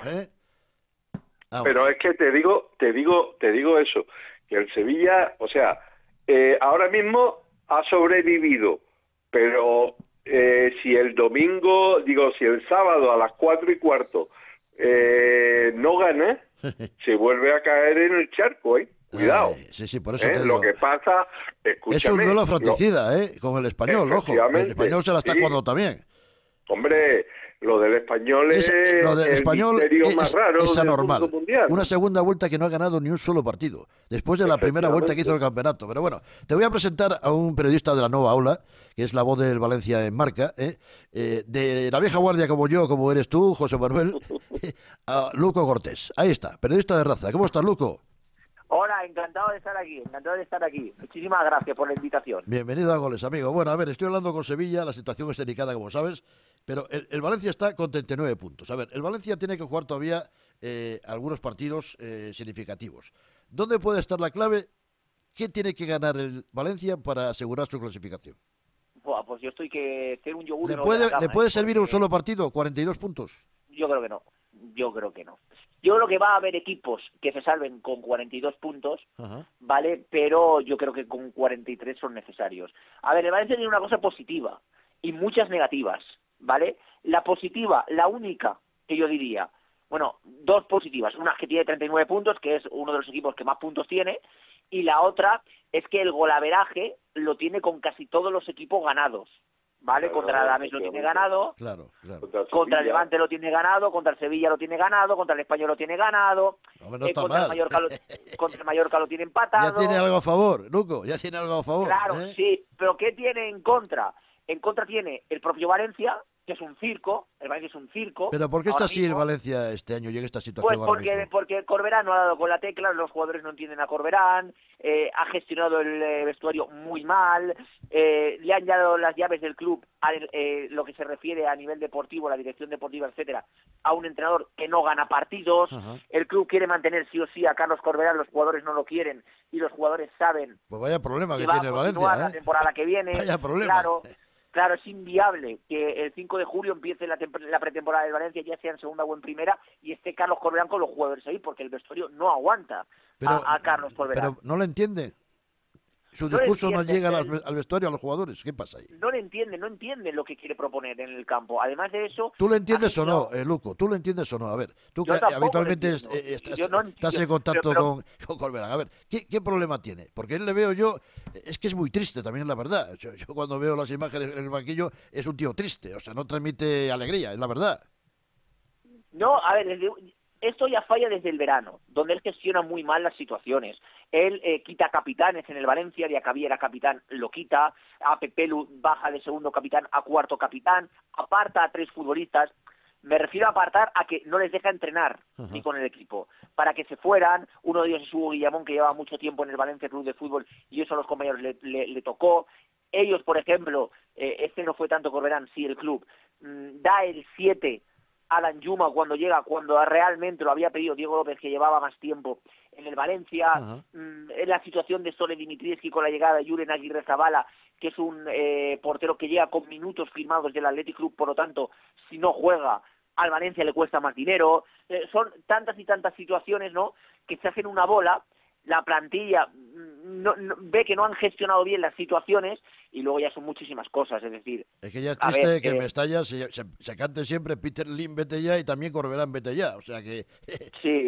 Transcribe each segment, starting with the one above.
¿eh? Vamos. Pero es que te digo eso, que el Sevilla, o sea, ahora mismo ha sobrevivido, pero si el domingo, si el sábado a las 4:15 no gana, se vuelve a caer en el charco, Cuidado. Sí, por eso te digo. Lo que pasa, escúchame. Es un duelo fratricida, con el Español, ojo. El Español se la está jugando también. Hombre, lo del Español es lo del Español misterio más raro es del anormal. fútbol mundial. Una segunda vuelta que no ha ganado ni un solo partido, después de la primera vuelta que hizo el campeonato. Pero bueno, te voy a presentar a un periodista de la Nueva Aula, que es la voz del Valencia en Marca, de la vieja guardia como yo, como eres tú, José Manuel, a Luco Cortés. Ahí está, periodista de raza. ¿Cómo estás, Luco? Hola, encantado de estar aquí. Muchísimas gracias por la invitación. Bienvenido a Goles, amigo. Bueno, a ver, estoy hablando con Sevilla, la situación es delicada, como sabes, pero el Valencia está con 39 puntos. A ver, el Valencia tiene que jugar todavía algunos partidos significativos. ¿Dónde puede estar la clave? ¿Qué tiene que ganar el Valencia para asegurar su clasificación? Buah, pues yo estoy que hacer un yogur. ¿Le puede servir un solo partido? 42 puntos. Yo creo que no. Yo creo que va a haber equipos que se salven con 42 puntos, Ajá. ¿vale? Pero yo creo que con 43 son necesarios. A ver, el Valencia tiene una cosa positiva y muchas negativas, ¿vale? La positiva, la única que yo diría, bueno, dos positivas. Una es que tiene 39 puntos, que es uno de los equipos que más puntos tiene, y la otra es que el golaveraje lo tiene con casi todos los equipos ganados. ¿Vale? Claro, contra el Alavés lo tiene ganado, Claro. contra el Levante lo tiene ganado, contra el Sevilla lo tiene ganado, contra el Español lo tiene ganado, No está contra, mal. contra el Mallorca lo tiene empatado. Ya tiene algo a favor, Luco, ya tiene algo a favor. Claro, sí, pero ¿qué tiene en contra? En contra tiene el propio Valencia, que es un circo, el Valencia es un circo. Pero ¿por qué está ahora así mismo. el Valencia este año y en esta situación Pues ahora mismo? porque Corberán no ha dado con la tecla, los jugadores no entienden a Corberán, ha gestionado el vestuario muy mal, le han dado las llaves del club, lo que se refiere a nivel deportivo, la dirección deportiva, etcétera, a un entrenador que no gana partidos. Ajá. El club quiere mantener sí o sí a Carlos Corberán, los jugadores no lo quieren y los jugadores saben. Pues vaya problema que va tiene el a continuar Valencia, la temporada que viene. Vaya problema. Claro, es inviable que el 5 de julio empiece la pretemporada del Valencia, ya sea en segunda o en primera, y esté Carlos Corberán con los jugadores ahí, porque el vestuario no aguanta a Carlos Corberán. Pero no lo entiende. Su discurso no llega al vestuario, a los jugadores. ¿Qué pasa ahí? No entiende lo que quiere proponer en el campo. Además de eso... ¿Tú lo entiendes o no, Luco? ¿Tú lo entiendes o no? A ver, tú que habitualmente estás en contacto con Corberán. A ver, ¿qué problema tiene? Porque él le veo yo... Es que es muy triste también, la verdad. Yo cuando veo las imágenes en el banquillo es un tío triste. O sea, no transmite alegría, es la verdad. No, a ver, esto ya falla desde el verano, donde él gestiona muy mal las situaciones. Él quita capitanes en el Valencia, Diacabí era capitán, lo quita, a Pepelu baja de segundo capitán a cuarto capitán, aparta a 3 futbolistas. Me refiero a apartar a que no les deja entrenar ni con el equipo, para que se fueran. Uno de ellos es Hugo Guillamón, que llevaba mucho tiempo en el Valencia Club de Fútbol, y eso a los compañeros le tocó. Ellos, por ejemplo, no fue tanto Corberán, sí el club, da el 7 Alan Yuma cuando realmente lo había pedido Diego López, que llevaba más tiempo en el Valencia. En la situación de Sole Dimitrievski con la llegada de Julen Aguirrezabala, que es un portero que llega con minutos firmados del Athletic Club, por lo tanto, si no juega, al Valencia le cuesta más dinero. Son tantas y tantas situaciones, ¿no?, que se hacen una bola. La plantilla ve que no han gestionado bien las situaciones y luego ya son muchísimas cosas, es decir... Es que ya es triste que Mestalla se cante siempre Peter Lim, vete ya, y también Corberán, vete ya, o sea que... Sí,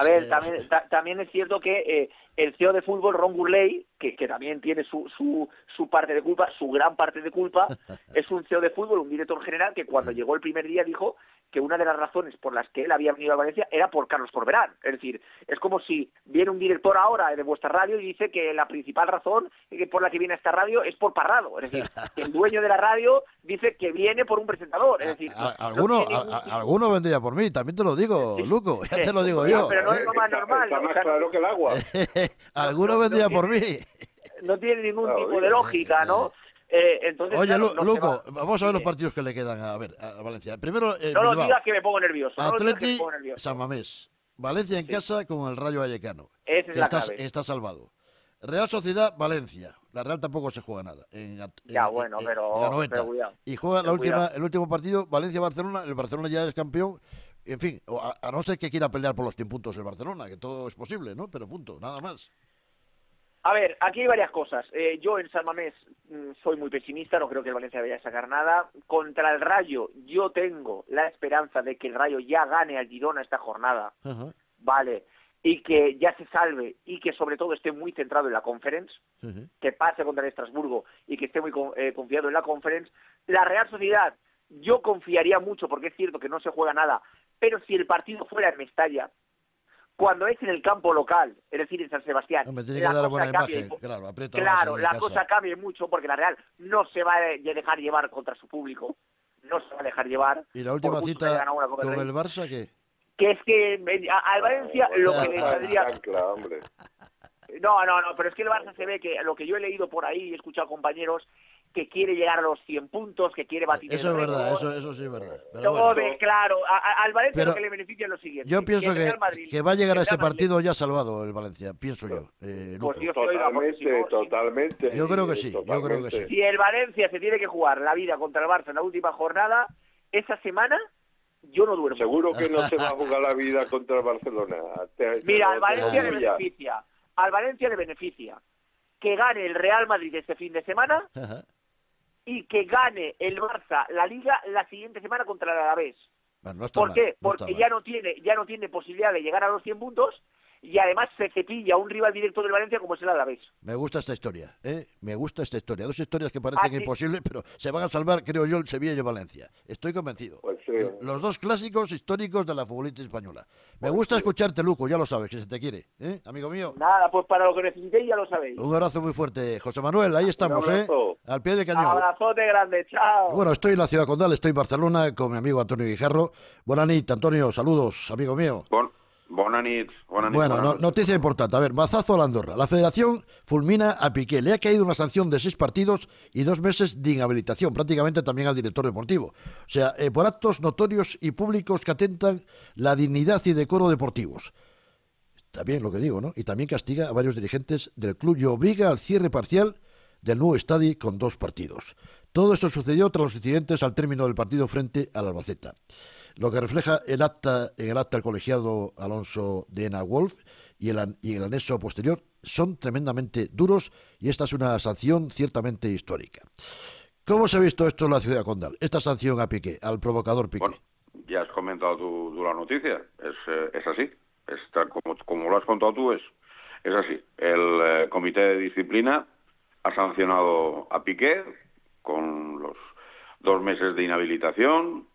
también es cierto que el CEO de fútbol, Ron Gurley, que también tiene su parte de culpa, su gran parte de culpa, es un CEO de fútbol, un director general, que cuando llegó el primer día dijo que una de las razones por las que él había venido a Valencia era por Carlos Corberán. Es decir, es como si viene un director ahora de vuestra radio y dice que la principal razón por la que viene a esta radio es por Parrado. Es decir, que el dueño de la radio dice que viene por un presentador. Es decir, alguno vendría por mí, también te lo digo, Luco, ya te lo digo yo. Pero no es lo más normal. Está más claro que el agua. Alguno vendría por mí. No tiene ningún tipo de lógica, ¿no? Entonces, oye, claro, Luco, vamos a ver los partidos que le quedan a Valencia. Primero, no lo digas que me pongo nervioso. Atleti, San Mamés. Valencia en casa con el Rayo Vallecano. Esa es la clave. Está salvado. Real Sociedad, Valencia. La Real tampoco se juega nada. Pero y juega el último partido, Valencia-Barcelona. El Barcelona ya es campeón, en fin, a no ser que quiera pelear por los 100 puntos el Barcelona, que todo es posible, ¿no? Pero punto, nada más. A ver, aquí hay varias cosas. Yo en San Mamés soy muy pesimista, no creo que el Valencia vaya a sacar nada. Contra el Rayo, yo tengo la esperanza de que el Rayo ya gane al Girona esta jornada, Ajá. ¿vale? Y que ya se salve y que sobre todo esté muy centrado en la Conference, que pase contra el Estrasburgo y que esté muy confiado en la Conference. La Real Sociedad, yo confiaría mucho porque es cierto que no se juega nada, pero si el partido fuera en Mestalla, cuando es en el campo local, es decir, en San Sebastián, Hombre, tiene que dar buena imagen, claro, aprieta más en la casa. cosa cambia mucho porque la Real no se va a dejar llevar contra su público, no se va a dejar llevar. ¿Y la última por mucho que cita haya ganado una Copa con del el Rey. Barça qué? Que es que al Valencia lo que le saldría... Hombre. No, pero es que el Barça se ve que lo que yo he leído por ahí y he escuchado a compañeros que quiere llegar a los 100 puntos, que quiere batir Eso el es verdad, récord. eso sí es verdad. Pero Todo bueno, claro, al Valencia Pero lo que le beneficia es lo siguiente. yo pienso el Real Madrid- que va a llegar a el ese Real Madrid- partido ya salvado el Valencia, pienso yo. Luco. Pues yo estoy, porque si no- Totalmente. Yo creo que sí, yo creo que sí. Si el Valencia se tiene que jugar la vida contra el Barça en la última jornada, esa semana yo no duermo. Seguro que no se va a jugar la vida contra el Barcelona. Mira, al Valencia le Ya. beneficia. Al Valencia le beneficia que gane el Real Madrid este fin de semana Ajá. y que gane el Barça la Liga la siguiente semana contra el Alavés. Bueno, no está ¿Por mal, qué? no está Porque mal. ya no tiene posibilidad de llegar a los 100 puntos y además se cepilla un rival directo del Valencia como es el Alavés. Me gusta esta historia, ¿eh? Me gusta esta historia. Dos historias que parecen sí. imposibles, pero se van a salvar, creo yo, el Sevilla y el Valencia. Estoy convencido. Pues sí. Los dos clásicos históricos de la futbolista española. Me gusta escucharte, Luco, ya lo sabes, que se te quiere, ¿eh? Amigo mío. Nada, pues para lo que necesitéis ya lo sabéis. Un abrazo muy fuerte, José Manuel. Ahí estamos, Un abrazo. Al pie del cañón. Abrazote grande, chao. Bueno, estoy en la ciudad condal, estoy en Barcelona con mi amigo Antonio Guijarro. Buenas noches, Antonio, saludos, amigo mío. Bona nit. Bueno, noticia importante. A ver, mazazo a la Andorra. La federación fulmina a Piqué. Le ha caído una sanción de 6 partidos y 2 meses de inhabilitación, prácticamente también al director deportivo. O sea, por actos notorios y públicos que atentan la dignidad y decoro deportivos. Está bien lo que digo, ¿no? Y también castiga a varios dirigentes del club y obliga al cierre parcial del nuevo estadio con 2 partidos. Todo esto sucedió tras los incidentes al término del partido frente al Albacete. Lo que refleja en el acta el colegiado Alonso de Ena Wolf y el anexo posterior son tremendamente duros y esta es una sanción ciertamente histórica. ¿Cómo se ha visto esto en la ciudad condal? Esta sanción a Piqué, al provocador Piqué. Bueno, ya has comentado tú la noticia, es así, tal como lo has contado tú, es así. El comité de disciplina ha sancionado a Piqué con los 2 meses de inhabilitación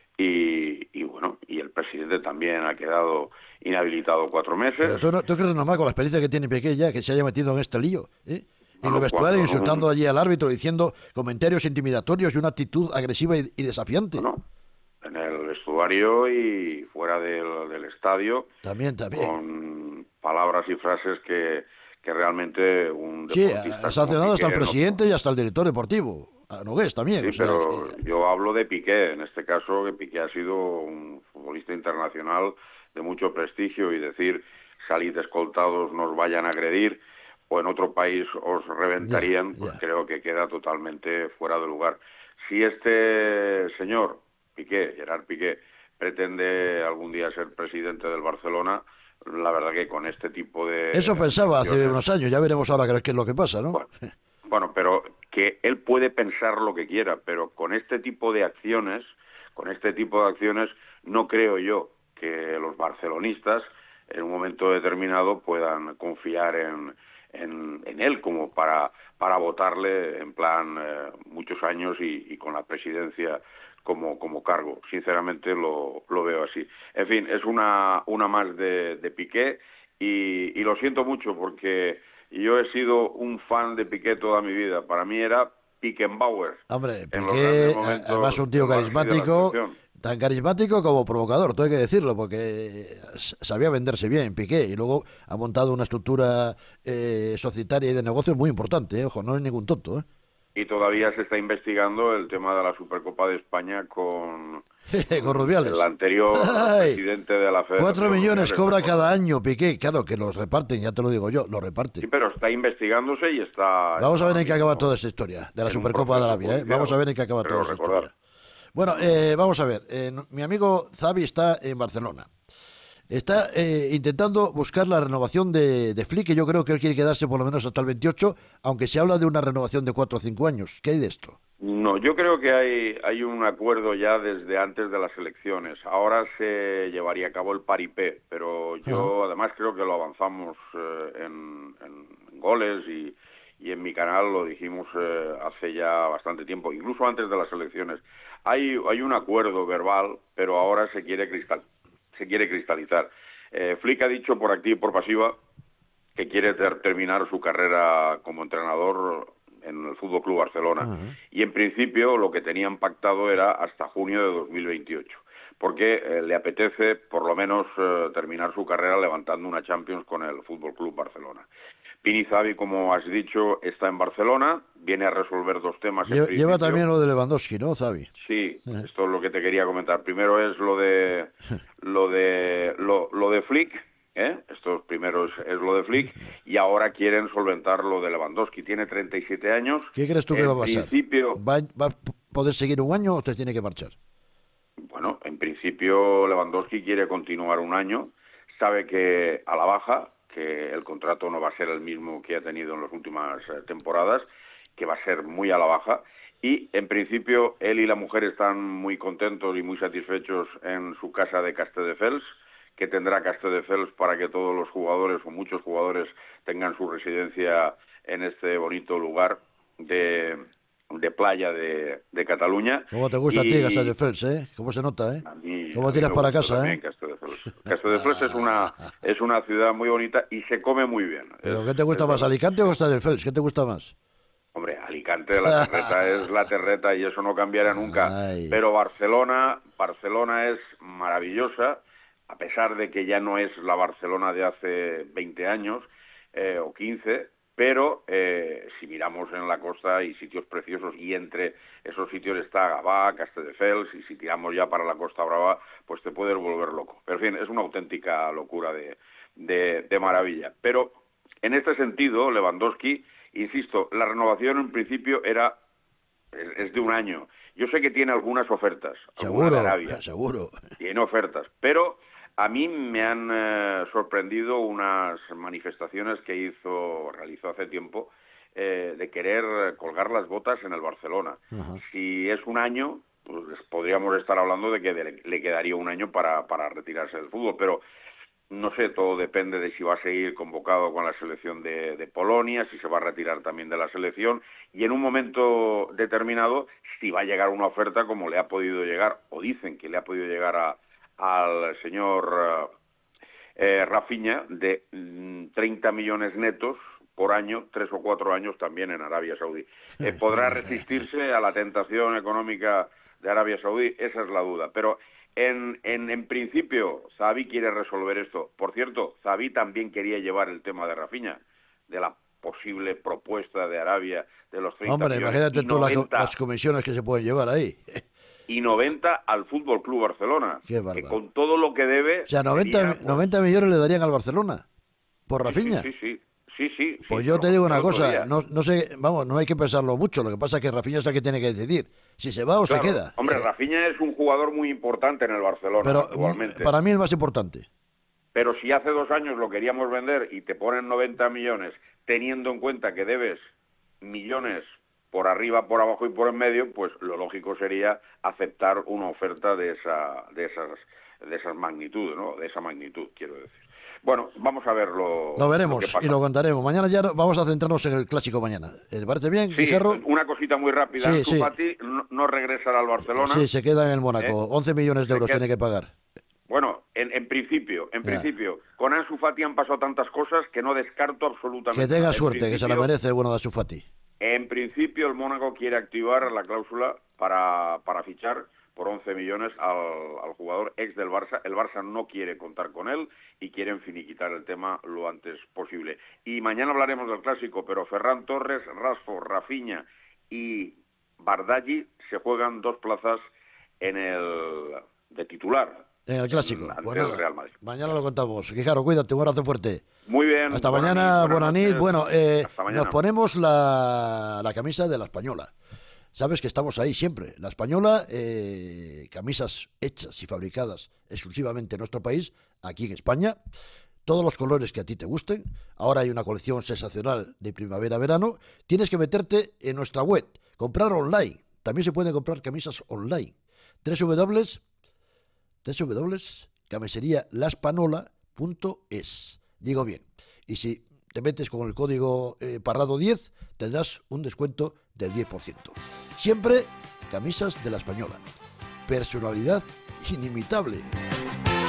y bueno, y el presidente también ha quedado inhabilitado 4 meses. Pero ¿tú crees normal con la experiencia que tiene Piqué ya que se haya metido en este lío? En Bueno, los vestuarios, cuando- insultando allí al árbitro, diciendo comentarios intimidatorios y una actitud agresiva y desafiante. Bueno, en el vestuario y fuera del estadio, También. con palabras y frases que realmente un Sí, deportista ha sancionado como hasta el Piqué no- presidente y hasta el director deportivo. A Nogués también. Sí, o sea, pero yo hablo de Piqué, en este caso, que Piqué ha sido un futbolista internacional de mucho prestigio y decir, salid escoltados, nos vayan a agredir, o en otro país os reventarían, Ya, pues ya. creo que queda totalmente fuera de lugar. Si este señor, Piqué, Gerard Piqué, pretende algún día ser presidente del Barcelona, la verdad que con este tipo de... Eso pensaba hace acciones- unos años, ya veremos ahora qué es lo que pasa, ¿no? Bueno, pero que él puede pensar lo que quiera, pero con este tipo de acciones, no creo yo que los barcelonistas en un momento determinado puedan confiar en él como para votarle en plan muchos años y con la presidencia como cargo. Sinceramente lo veo así. En fin, es una más de Piqué y lo siento mucho porque yo he sido un fan de Piqué toda mi vida. Para mí era Piquenbauer. Hombre, en los Piqué, grandes momentos además un tío del Barça y de la carismático, selección. tan carismático como provocador, todo hay que decirlo, porque sabía venderse bien Piqué y luego ha montado una estructura societaria y de negocios muy importante, ojo, no es ningún tonto, ¿eh? Y todavía se está investigando el tema de la Supercopa de España con Con Rubiales. el anterior Ay, presidente de la Federación. 4 millones Rubiales. cobra cada año Piqué, claro que los reparten, ya te lo digo yo, los reparten. Sí, pero está investigándose y está... Vamos a ver en qué acaba toda esta historia de la en un Supercopa de proceso Arabia, ¿eh? judicial, Vamos a ver en qué acaba creo toda esta recordar. historia. Bueno, vamos a ver. Mi amigo Xavi está en Barcelona. Está intentando buscar la renovación de Flick, que yo creo que él quiere quedarse por lo menos hasta el 28, aunque se habla de una renovación de 4 o 5 años. ¿Qué hay de esto? No, yo creo que hay un acuerdo ya desde antes de las elecciones. Ahora se llevaría a cabo el paripé, pero yo además creo que lo avanzamos en goles y en mi canal lo dijimos hace ya bastante tiempo, incluso antes de las elecciones. Hay un acuerdo verbal, pero ahora se quiere cristalizar. Flick ha dicho por activa y por pasiva que quiere terminar su carrera como entrenador en el Fútbol Club Barcelona. Y en principio lo que tenían pactado era hasta junio de 2028, porque le apetece por lo menos terminar su carrera levantando una Champions con el Fútbol Club Barcelona. Pini Xavi, como has dicho, está en Barcelona, viene a resolver 2 temas. Lleva también lo de Lewandowski, ¿no, Xavi? Sí, esto es lo que te quería comentar. Primero es lo de Flick, esto primero es lo de Flick, y ahora quieren solventar lo de Lewandowski. Tiene 37 años. ¿Qué crees tú que va a pasar? Principio, ¿Va a poder seguir un año o te tiene que marchar? Bueno, en principio Lewandowski quiere continuar un año, sabe que a la baja, que el contrato no va a ser el mismo que ha tenido en las últimas temporadas, que va a ser muy a la baja, y en principio él y la mujer están muy contentos y muy satisfechos en su casa de Castelldefels, que tendrá Castelldefels para que todos los jugadores o muchos jugadores tengan su residencia en este bonito lugar de playa de Cataluña. ¿Cómo te gusta a ti Castelldefels, eh? ¿Cómo se nota, eh? ¿Cómo tiras para casa, eh? Castelldefels es una ciudad muy bonita y se come muy bien. ¿Pero qué te gusta más, Alicante o Castelldefels? ¿Qué te gusta más? Hombre, Alicante, la terreta es la terreta y eso no cambiará nunca. Ay. Pero Barcelona es maravillosa, a pesar de que ya no es la Barcelona de hace 20 años o 15, pero si miramos en la costa hay sitios preciosos y entre esos sitios está Gavà, Castelldefels, y si tiramos ya para la Costa Brava, pues te puedes volver loco. Pero en fin, es una auténtica locura de maravilla. Pero en este sentido, Lewandowski, insisto, la renovación en principio es de un año. Yo sé que tiene algunas ofertas. Seguro, de Arabia, seguro. Tiene ofertas, pero a mí me han sorprendido unas manifestaciones que realizó hace tiempo de querer colgar las botas en el Barcelona. Si es un año, pues podríamos estar hablando de que le quedaría un año para retirarse del fútbol, pero no sé, todo depende de si va a seguir convocado con la selección de Polonia, si se va a retirar también de la selección, y en un momento determinado, si va a llegar una oferta como le ha podido llegar, o dicen que le ha podido llegar al señor Rafinha, de 30 millones netos por año, 3 o 4 años también en Arabia Saudí. ¿Podrá resistirse a la tentación económica de Arabia Saudí? Esa es la duda, pero en principio Xavi quiere resolver esto. Por cierto, Xavi también quería llevar el tema de Rafinha, de la posible propuesta de Arabia de los 30 Hombre, millones. imagínate tú las comisiones que se pueden llevar ahí. Y 90 al Fútbol Club Barcelona. Qué bárbaro. Que con todo lo que debe... O sea, 90 millones le darían al Barcelona por Rafinha. Sí. Pues yo te digo una cosa, no sé, vamos, no hay que pensarlo mucho, lo que pasa es que Rafinha es el que tiene que decidir si se va o se queda. Hombre, Rafinha es un jugador muy importante en el Barcelona pero actualmente. Para mí el más importante. Pero si hace 2 años lo queríamos vender y te ponen 90 millones, teniendo en cuenta que debes millones por arriba, por abajo y por en medio, pues lo lógico sería aceptar una oferta de esas magnitudes, ¿no? De esa magnitud, quiero decir. Bueno, vamos a verlo. Lo veremos y lo contaremos. Mañana ya vamos a centrarnos en el clásico mañana. ¿Te parece bien, sí, Guijarro? Una cosita muy rápida. Sí, Ansu Fati no regresará al Barcelona. Sí, se queda en el Mónaco. 11 millones de euros tiene que pagar. Bueno, en principio, con Ansu Fati han pasado tantas cosas que no descarto absolutamente. Que tenga suerte, que se la merece el bueno de Ansu Fati. En principio, el Mónaco quiere activar la cláusula para fichar por 11 millones al jugador ex del Barça. El Barça no quiere contar con él y quieren finiquitar el tema lo antes posible. Y mañana hablaremos del clásico, pero Ferran Torres, Rashford, Rafinha y Bardaghi se juegan 2 plazas de titular. En el clásico. Bueno, el Real Madrid. Mañana lo contamos. Guijarro, cuídate, un abrazo fuerte. Muy bien. Hasta mañana, buena nit. Bueno, hasta mañana. nos ponemos la camisa de la Española. sabes que estamos ahí siempre. La Española, camisas hechas y fabricadas exclusivamente en nuestro país, aquí en España, todos los colores que a ti te gusten. Ahora hay una colección sensacional de primavera-verano. Tienes que meterte en nuestra web, comprar online. También se pueden comprar camisas online. www.camiserialaspanola.es. Digo bien. Y si te metes con el código Parrado10, tendrás un descuento del 10%. Siempre camisas de La Española. Personalidad inimitable.